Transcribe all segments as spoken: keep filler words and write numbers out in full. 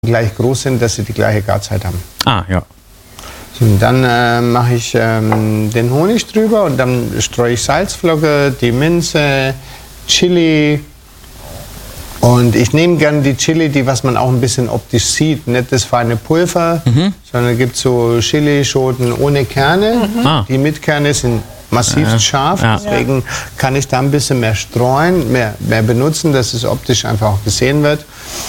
gleich groß sind, dass sie die gleiche Garzeit haben. Ah, ja. So, und dann äh, mache ich ähm, den Honig drüber und dann streue ich Salzflocke, die Minze, Chili. Und ich nehme gerne die Chili, die was man auch ein bisschen optisch sieht, nicht das feine Pulver, mhm. sondern es gibt so Chilischoten ohne Kerne. Mhm. Ah. Die mit Kerne sind massiv ja. scharf, ja. deswegen kann ich da ein bisschen mehr streuen, mehr, mehr benutzen, dass es optisch einfach auch gesehen wird.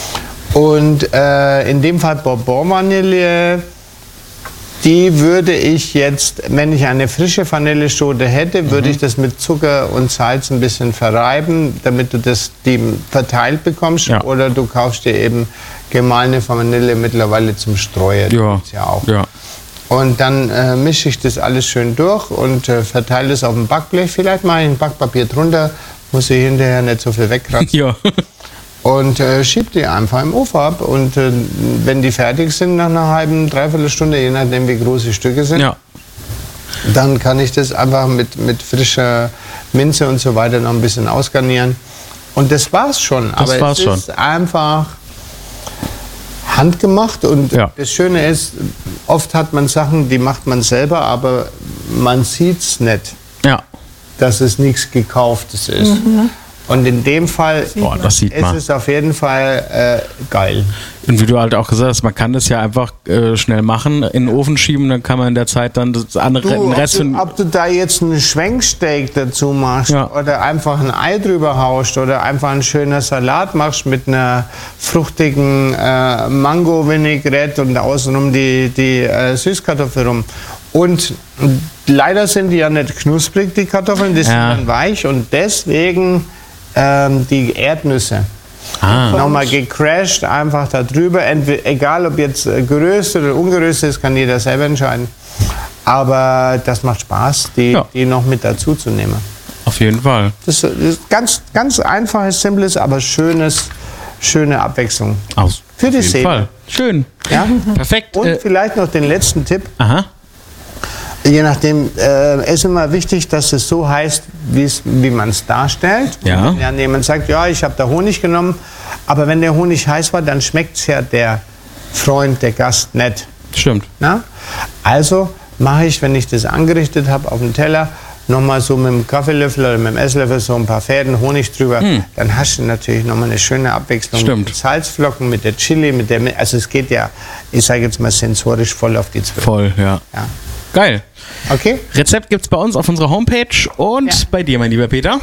Und äh, in dem Fall Bourbon-Vanille, die würde ich jetzt, wenn ich eine frische Vanilleschote hätte, würde mhm. ich das mit Zucker und Salz ein bisschen verreiben, damit du das die verteilt bekommst. Ja. Oder du kaufst dir eben gemahlene Vanille mittlerweile zum Streuen. Ja. Das ja auch. Ja. Und dann äh, mische ich das alles schön durch und äh, verteile es auf dem Backblech. Vielleicht mache ich ein Backpapier drunter, muss ich hinterher nicht so viel wegkratzen. Ja. Und äh, schieb die einfach im Ofen ab. Und äh, wenn die fertig sind, nach einer halben, dreiviertel Stunde, je nachdem wie groß die Stücke sind, ja. dann kann ich das einfach mit, mit frischer Minze und so weiter noch ein bisschen ausgarnieren. Und das war's schon. Das Aber war's es schon. ist einfach handgemacht. Und ja. das Schöne ist, oft hat man Sachen, die macht man selber, aber man sieht's nicht, ja. dass es nichts Gekauftes ist. Mhm. Und in dem Fall Boah, das sieht man. ist es auf jeden Fall äh, geil. Und wie du halt auch gesagt hast, man kann das ja einfach äh, schnell machen, in den Ofen schieben, dann kann man in der Zeit dann das andere, du, den Rest... Ob du, ob du da jetzt einen Schwenksteak dazu machst ja. oder einfach ein Ei drüber haust oder einfach einen schönen Salat machst mit einer fruchtigen äh, Mango-Vinaigrette und außenrum die, die äh, Süßkartoffel rum. Und leider sind die ja nicht knusprig, die Kartoffeln, die ja. sind dann weich und deswegen ähm, die Erdnüsse. Ah. Nochmal gecrashed, einfach da drüber. Entweder, egal ob jetzt geröstet oder ungeröstet ist, kann jeder selber entscheiden. Aber das macht Spaß, die, ja. die noch mit dazu zu nehmen. Auf jeden Fall. Das ist ganz, ganz einfaches, simples, aber schönes, schöne Abwechslung. Aus, für die auf jeden Szene. Fall. Schön. Ja? Perfekt. Und äh, vielleicht noch den letzten Tipp. Aha. Je nachdem, äh, ist immer wichtig, dass es so heißt, wie man es darstellt. Ja. Wenn jemand sagt, ja, ich habe da Honig genommen, aber wenn der Honig heiß war, dann schmeckt es ja der Freund, der Gast nicht. Stimmt. Na? Also mache ich, wenn ich das angerichtet habe auf dem Teller, nochmal so mit dem Kaffeelöffel oder mit dem Esslöffel so ein paar Fäden Honig drüber. Hm. Dann hast du natürlich nochmal eine schöne Abwechslung. Stimmt. Mit Salzflocken, mit der Chili, mit der, also es geht ja, ich sage jetzt mal sensorisch voll auf die Zwölf. Voll, ja. ja. Geil. Okay. Rezept gibt's bei uns auf unserer Homepage und ja. bei dir, mein lieber Peter?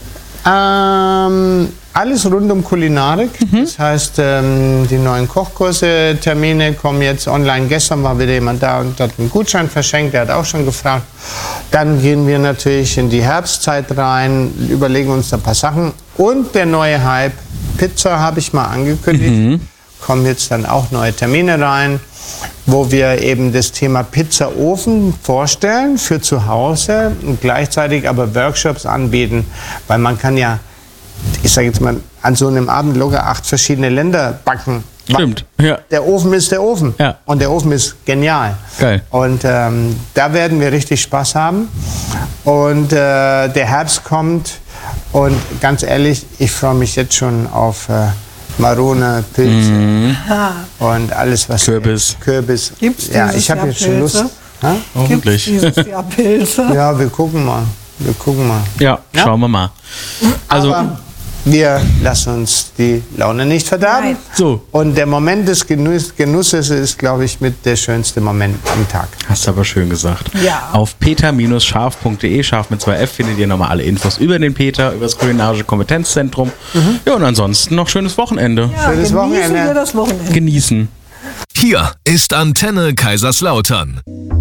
Ähm, alles rund um Kulinarik. Mhm. Das heißt, ähm, die neuen Kochkurse, Termine kommen jetzt online. Gestern war wieder jemand da und hat einen Gutschein verschenkt, der hat auch schon gefragt. Dann gehen wir natürlich in die Herbstzeit rein, überlegen uns ein paar Sachen. Und der neue Hype, Pizza habe ich mal angekündigt. Mhm. Kommen jetzt dann auch neue Termine rein, wo wir eben das Thema Pizzaofen vorstellen für zu Hause und gleichzeitig aber Workshops anbieten, weil man kann ja, ich sage jetzt mal, an so einem Abend locker acht verschiedene Länder backen. Stimmt, ja. Der Ofen ist der Ofen ja. und der Ofen ist genial. Geil. Und ähm, da werden wir richtig Spaß haben und äh, der Herbst kommt und ganz ehrlich, ich freue mich jetzt schon auf äh, Marone, Pilze mhm. und alles was Kürbis. Kürbis. Gibt's ja, dieses ich habe Jahr jetzt schon Lust. Ha? Hoffentlich. Gibt's dieses Jahr Pilze? Ja, wir gucken mal. Wir gucken mal. Ja, ja? Schauen wir mal. Also Aber wir lassen uns die Laune nicht verderben. Nein. So. Und der Moment des Genuss, Genusses ist, glaube ich, mit der schönste Moment am Tag. Hast du aber schön gesagt. Ja. Auf peter scharf punkt de, scharf mit zwei F, findet ihr nochmal alle Infos über den Peter, über das kulinarische Kompetenzzentrum. Mhm. Ja, und ansonsten noch schönes Wochenende. Ja, schönes genießen Wochenende. wir das Wochenende. Genießen. Hier ist Antenne Kaiserslautern.